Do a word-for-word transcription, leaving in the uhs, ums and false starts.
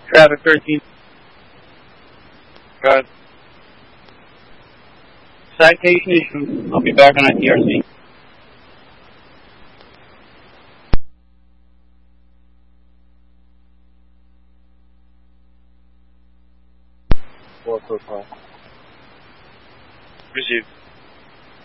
Traffic thirteen. Got citation issue. I'll be back on I T R C. Four foot five. Received.